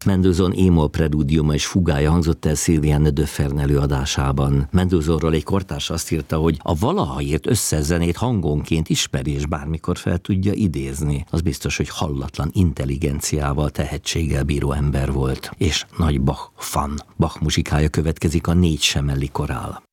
Mendelssohn E-moll preludiuma és fugája hangzott el Sylviane de Fern előadásában. Mendelssohnról egy kortárs azt írta, hogy a valaha írt összezenét hangonként ismeri és bármikor fel tudja idézni. Az biztos, hogy hallatlan intelligenciával, tehetséggel bíró ember volt. És nagy Bach fan. Bach muzsikája következik, a 4 semelli korál.